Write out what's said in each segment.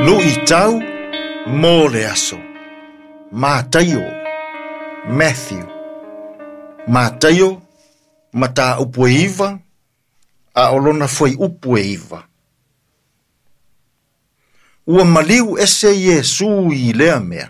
Lu I tau, mō le aso. Mātaio, Matthew. Mātaio, mata upu e iwa, a olona foi upu e iwa. Ua maliu ese Yesu I lea mea.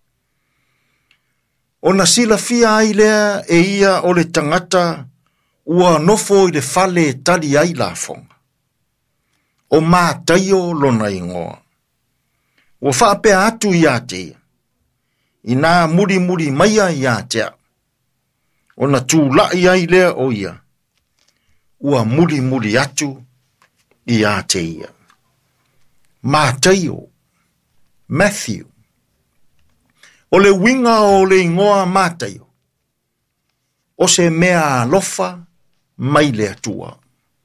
Ona sila fia ai lea e ia o le tangata ua nofo I le fale tali ai la fonga. O mātaio lona ingoa. Ua whaapea atu I a te ia. I nā muri maia I a te a. Ona tūlai ai lea o ia. Ua muri atu I a te ia. Mātaio, Matthew. O le winga o le ingoa mātaio. O se mea lofa mai le atua.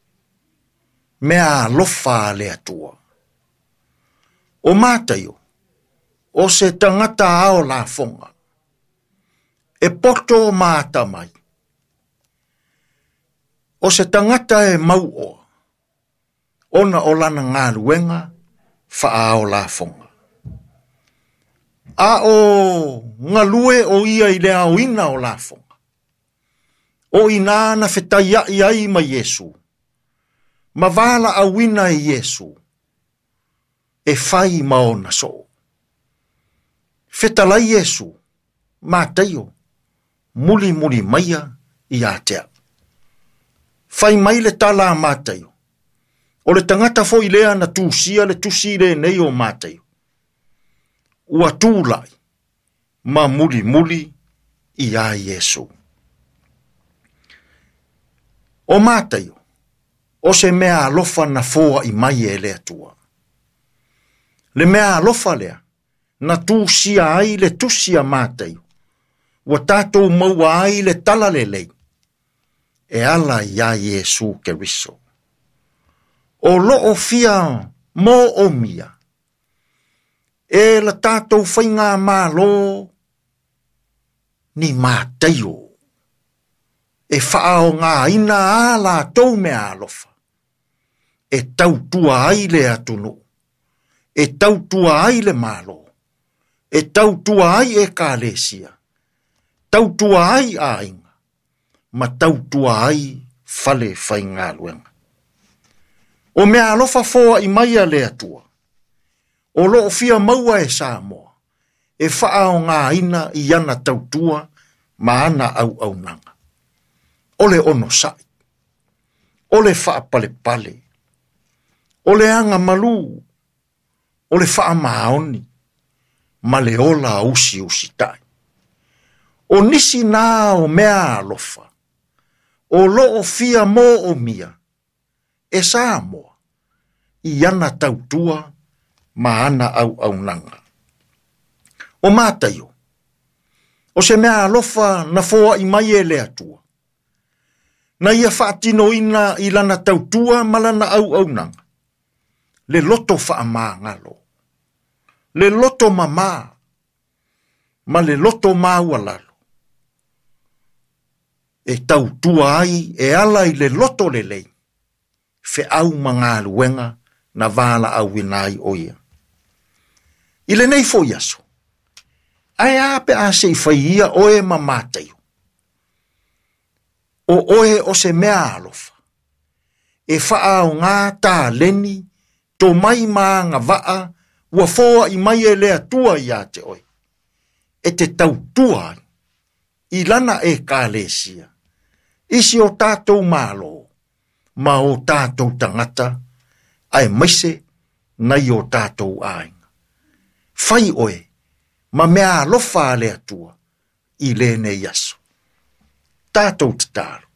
Mea lofa le atua. O mātaio. O se tangata ao la fonga. E poto māta mai. O se tangata e mau o. Ona o lana ngā luenga wha ao la fonga. A o ngā lue o ia I lea o ina o la fonga. O ina na whetai ai ma Yesu. Ma wala a wina I Yesu. E whai maona so. Whetalai Yesu. Mātaio. Muli maia I a tea. Whai mai le tala mātaio. O le tangata fo I lea na tūsia le tusi le nei o mātaio. Ua tūlai. Ma muli I a Yesu. O mātaio. O se mea alofa na foa I mai e lea tua. Le mea alofa lea. Na tūsia ai le tusia mātaio. Ua tātou maua ai le tala le lei. E ala I a Yesu Keriso. O loo fia mō o mia. E la tātou whainga mālo ni mātaio. E whaao ngā ina a la tau mea alofa. E tautua ai le atunu. E tautua ai le mālo. E tautua ai e kālesia. Tautua ai a inga. Ma tautua ai fale whainga luenga. O mea alofa foa I maia le atua. O loo fia maua e Samoa. E whaao ngā ina I ana tautua ma ana au nanga. O le ono sai. O le wha pale. O le anga malu. O le wha maoni. Ma le ola usi tai. O nisi nā o mea alofa. O loo fia mō o mia. E Samoa. I ana tautua ma ana au nanga. O mātaio. O se mea alofa na foa I mai e le atua. Na ia whaatino ina I lana tautua ma lana au nanga. Le loto wha mā ngalo. Le loto mamā. Ma le loto māua lalo. E tautua ai e ala I le loto le lei. Fe au manga luenga na vala au winai o ia. Ile nei fo yaso. Ai ape a se whaia oe ma mātaio. O oe o se mea alofa. E whaao ngā tā leni, to mai mā ngā waa, ua foa I mai e lea tua I a te oe. E te tautua ai. I lana e kālesia. Isi o tātou mālo. Ma o tātou tangata, ai maise, nai o tātou ainga. Whai oe, ma mea alofa le atua, I le ne yaso. Tātou tataru.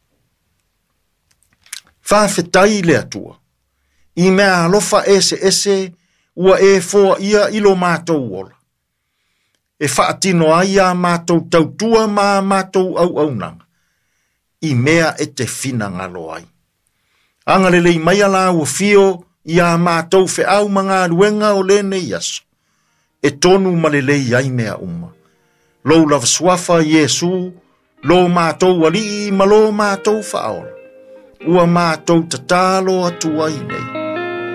Whawhetai le atua, I mea alofa ese, ua e foa ia ilo mātou ola. E whaatino ai a mātou tautua ma mātou au nanga. I mea e te whina ngalo ai. Angalelei mai ala ua fio I a mātou fe au mga luenga o le nei yaso. E tonu malelei ai mea uma. Lou lava swafa Yesu, lo mātou alii ma lo mātou whaola. Ua mātou tatalo atu ai nei.